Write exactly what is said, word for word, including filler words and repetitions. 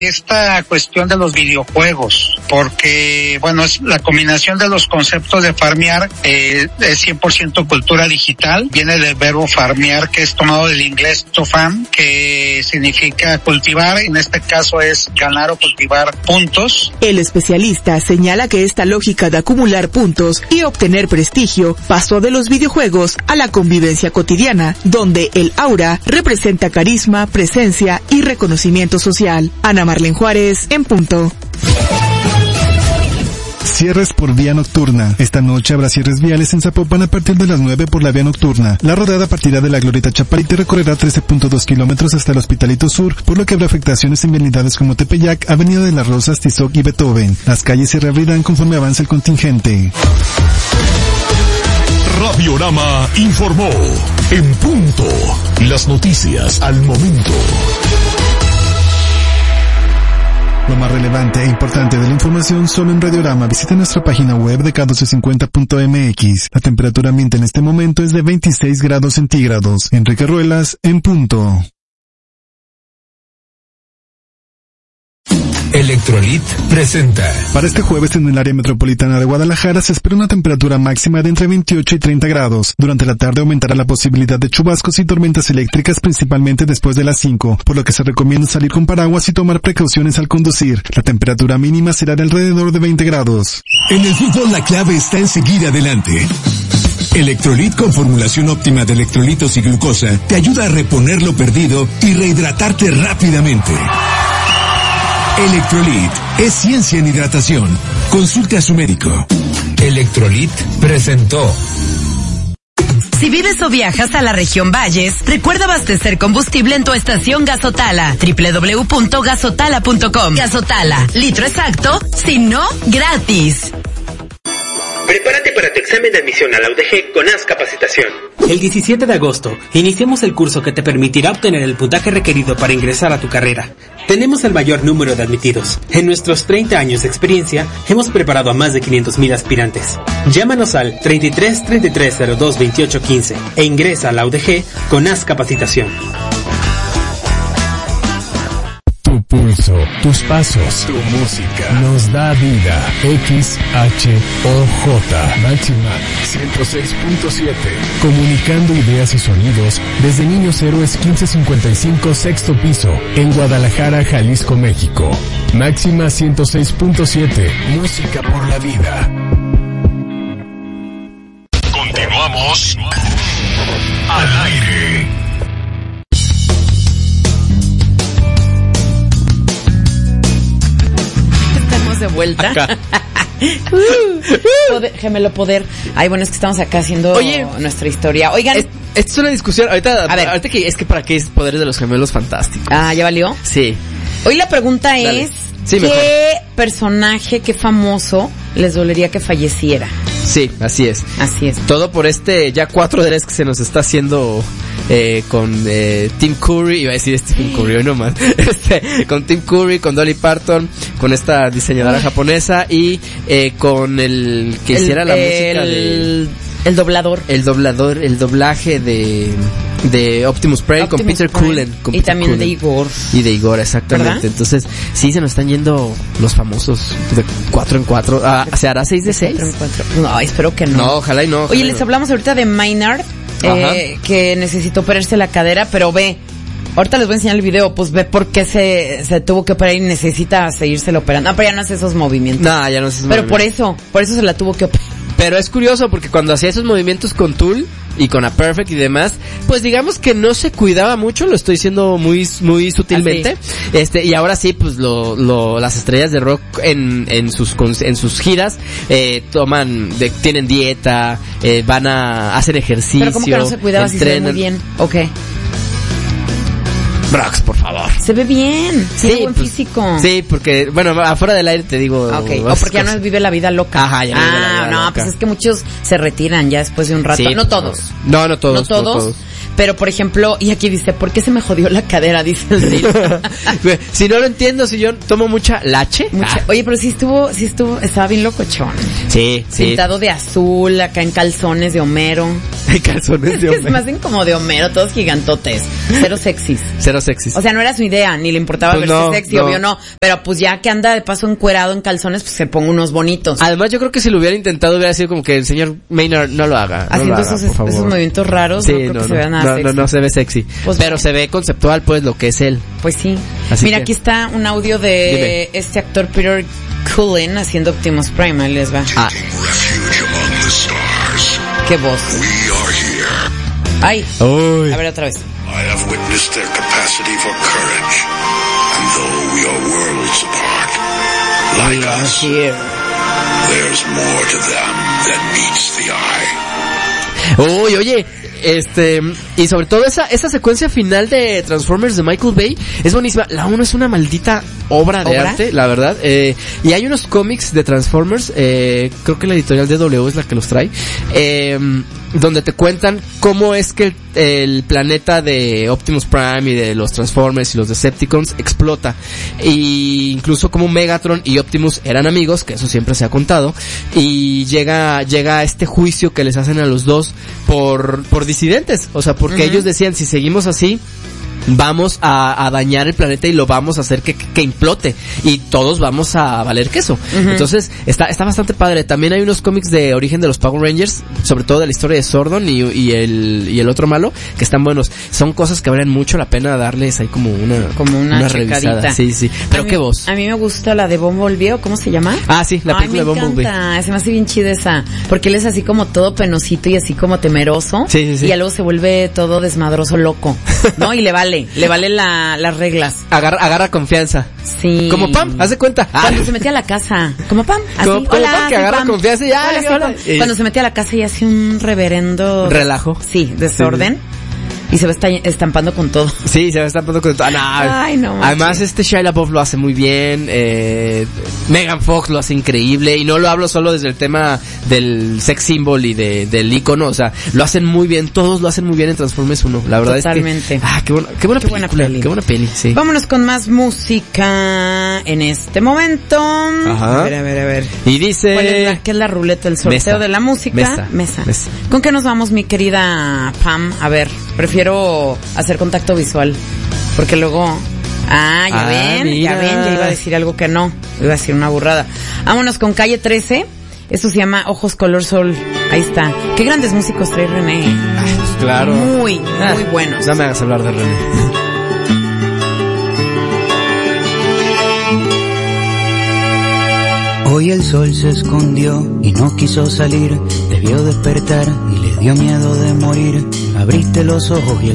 esta cuestión de los videojuegos, porque, bueno, es la combinación de los conceptos de farmear, eh, es cien por ciento cultura digital, viene del verbo farmear, que es tomado del inglés to farm, que significa cultivar, en este caso es ganar o cultivar puntos. El especialista señala que esta lógica de acumular puntos y obtener prestigio pasó de los videojuegos a la convivencia cotidiana, donde el aura representa carisma, presencia y reconocimiento social. Ana Marlene Juárez, en punto. Cierres por vía nocturna. Esta noche habrá cierres viales en Zapopan a partir de las nueve por la vía nocturna. La rodada partirá de la Glorieta Chaparita y recorrerá trece punto dos kilómetros hasta el Hospitalito Sur, por lo que habrá afectaciones en vialidades como Tepeyac, Avenida de las Rosas, Tizoc y Beethoven. Las calles se reabrirán conforme avance el contingente. Radiorama informó. En punto. Las noticias al momento. Lo más relevante e importante de la información solo en Radiorama. Visita nuestra página web de K doce cincuenta punto M X. La temperatura ambiente en este momento es de veintiséis grados centígrados. Enrique Ruelas, en punto. Electrolit presenta. Para este jueves en el área metropolitana de Guadalajara se espera una temperatura máxima de entre veintiocho y treinta grados. Durante la tarde aumentará la posibilidad de chubascos y tormentas eléctricas, principalmente después de las cinco, por lo que se recomienda salir con paraguas y tomar precauciones al conducir. La temperatura mínima será de alrededor de veinte grados. En el fútbol la clave está en seguir adelante. Electrolit con formulación óptima de electrolitos y glucosa te ayuda a reponer lo perdido y rehidratarte rápidamente. Electrolit es ciencia en hidratación. Consulte a su médico. Electrolit presentó. Si vives o viajas a la región Valles, recuerda abastecer combustible en tu estación Gasotala. doble u doble u doble u punto gasotala punto com. Gasotala, litro exacto, si no, gratis. Prepárate para tu examen de admisión a la U D G con A S Capacitación. El diecisiete de agosto, iniciamos el curso que te permitirá obtener el puntaje requerido para ingresar a tu carrera. Tenemos el mayor número de admitidos. En nuestros treinta años de experiencia, hemos preparado a más de quinientos mil aspirantes. Llámanos al treinta y tres, treinta y tres, cero dos, veintiocho, quince e ingresa a la U D G con A S Capacitación. Tu pulso, tus pasos, tu música nos da vida. X H O J Máxima ciento seis punto siete. Comunicando ideas y sonidos desde Niños Héroes quince cincuenta y cinco, sexto piso, en Guadalajara, Jalisco, México. Máxima ciento seis punto siete. Música por la vida. Continuamos al aire. De vuelta. Poder, gemelo poder. Ay, bueno, es que estamos acá haciendo Oye, nuestra historia. Oigan, es, esta es una discusión. Ahorita, a ver, ahorita que es que para qué es poderes de los gemelos fantásticos. Ah, ¿ya valió? Sí. Hoy la pregunta Dale. es sí, ¿qué mejor. personaje, qué famoso les dolería que falleciera? Sí, así es. Así es. Todo por este ya cuatro días que se nos está haciendo eh, con eh, Tim Curry, iba a decir Stephen Curry, hoy nomás, este, con Tim Curry, con Dolly Parton, con esta diseñadora Ay. japonesa y eh, con el que el, hiciera la el, música de... El doblador. El doblador, el doblaje de... de Optimus Prime Optimus con Peter Prime. Cullen con y Peter también Cullen. de Igor y de Igor, exactamente. ¿Verdad? Entonces sí se nos están yendo los famosos de cuatro en cuatro. Ah, ¿se hará seis de seis? No, espero que no. No, ojalá y no. Ojalá Oye, les no. hablamos ahorita de Maynard eh, que necesitó operarse la cadera, pero ve, ahorita les voy a enseñar el video, pues ve por qué se, se tuvo que operar y necesita seguírselo operando. No, pero ya no hace esos movimientos. No, ya no hace esos pero movimientos. Pero por eso, por eso se la tuvo que operar. Pero es curioso porque cuando hacía esos movimientos con Tool y con A Perfect y demás, pues digamos que no se cuidaba mucho, lo estoy diciendo muy muy sutilmente. Así. Este y ahora sí, pues lo, lo las estrellas de rock en en sus en sus giras eh, toman de, tienen dieta, eh, van a hacer ejercicio. Pero como que no se cuidaba, si se ve muy bien. Okay. Brox, por favor. Se ve bien, sí, tiene buen pues, físico. Sí, porque, bueno, afuera del aire te digo... Okay. O porque ya no vive la vida loca. Ajá, ya no vive ah, la vida no, loca. Pues es que muchos se retiran ya después de un rato. Sí, no todos. No, no todos. No todos. No todos. Pero, por ejemplo, y aquí dice, ¿por qué se me jodió la cadera? Dice el reel. Si no lo entiendo, si yo tomo mucha lache. Mucha, ah. Oye, pero sí estuvo, sí estuvo, estaba bien locochón. Sí, sí. Pintado de azul, acá en calzones de Homero. Hay calzones Es de que Homero. se me hacen como de Homero, todos gigantotes. Cero sexys. Cero sexys. O sea, no era su idea, ni le importaba Pues verse no, sexy, no. obvio no. Pero pues ya que anda de paso encuerado en calzones, pues se ponga unos bonitos. Además, yo creo que si lo hubiera intentado hubiera sido como que el señor Maynard no lo haga. No Haciendo lo haga, esos, por favor. esos movimientos raros, Sí, no creo no, que se no, vea nada no, sexy. no, no se ve sexy. Pues pero bueno. se ve conceptual, pues, lo que es él. Pues sí. Así Mira, que- aquí está un audio de Dime. este actor Peter Cullen haciendo Optimus Prime. Ahí les va. Ah. Qué voz. Ay. Uy. A ver otra vez. I have witnessed their capacity for courage, and though we are worlds apart, like us, there's more to them than meets the eye. Uy, oye, este, y sobre todo esa, esa secuencia final de Transformers de Michael Bay es buenísima. La uno es una maldita obra de ¿Obra? arte, la verdad. Eh, y hay unos cómics de Transformers, eh, creo que la editorial D W es la que los trae, eh, donde te cuentan cómo es que el, el planeta de Optimus Prime y de los Transformers y los Decepticons explota. Y incluso como Megatron y Optimus eran amigos, que eso siempre se ha contado, y llega, llega este juicio que les hacen a los dos por, por disidentes. O sea, porque Ujú. ellos decían, si seguimos así, vamos a, a dañar el planeta y lo vamos a hacer que, que, que implote y todos vamos a valer queso. Ujú. Entonces está está bastante padre. También hay unos cómics de origen de los Power Rangers, sobre todo de la historia de Zordon y, y el y el otro malo, que están buenos. Son cosas que valen mucho la pena darles ahí como una Como una, revisada. checadita. Sí, sí. Pero A qué mí- voz. A mí me gusta la de Bumblebee, ¿o cómo se llama? Ah, sí, la Ay, película de me Bumblebee. encanta, se me hace bien chida esa, porque él es así como todo penosito y así como temeroso, Sí, sí, sí. y ya luego se vuelve todo desmadroso, loco, ¿no? Y le vale, le vale la, las reglas. Agarra, agarra confianza. Sí. Como Pam, haz de cuenta. Cuando se metía a la casa, como Pam, así, Como- como hola, Pam, que soy agarra Pam. confianza y, ay, Hola, soy hola. Pam. Y- Cuando se metía a la casa y hace un reverendo... Relajo. Sí, desorden. Y se va esta- estampando con todo. Sí, se va estampando con todo. Ah, no. Ay, no manches. Además, este Shia LaBeouf lo hace muy bien. Eh, Megan Fox lo hace increíble. Y no lo hablo solo desde el tema del sex symbol y de, del icono. O sea, lo hacen muy bien. Todos lo hacen muy bien en Transformers uno. La verdad Totalmente. es que... Ah, qué buena, qué buena Qué buena película. peli. Qué buena peli, sí. Vámonos con más música en este momento. Ajá. A ver, a ver, a ver. Y dice... ¿Cuál es la, ¿Qué es la ruleta? El sorteo Mesa. de la música. Mesa. Mesa. Mesa. ¿Con qué nos vamos, mi querida Pam? A ver, prefiero hacer contacto visual. Porque luego... Ah, ya Ah, ven, mira. ya ven, ya iba a decir algo que no. Iba a decir una burrada. Vámonos con Calle trece. Esto se llama Ojos Color Sol. Ahí está. Qué grandes músicos trae René. Claro. Muy, muy Ah, buenos. No me hagas hablar de René. Hoy el sol se escondió y no quiso salir, debió despertar y le dio miedo de morir. Abriste los ojos y el